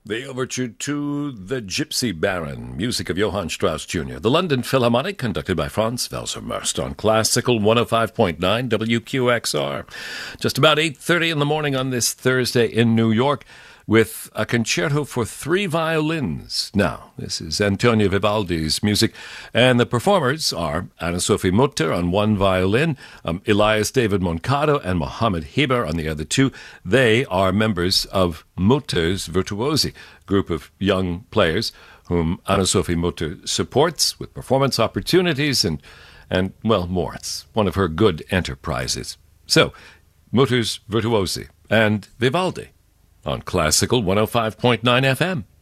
The overture to The Gypsy Baron, music of Johann Strauss Jr. The London Philharmonic, conducted by Franz Welser-Möst on Classical 105.9 WQXR. Just about 8:30 in the morning on this Thursday in New York, with a concerto for three violins. Now, this is Antonio Vivaldi's music, and the performers are Anna-Sophie Mutter on one violin, Elias David Moncada and Mohammed Heber on the other two. They are members of Mutter's Virtuosi, group of young players whom Anna-Sophie Mutter supports with performance opportunities and well, more. It's one of her good enterprises. So, Mutter's Virtuosi and Vivaldi on Classical 105.9 FM.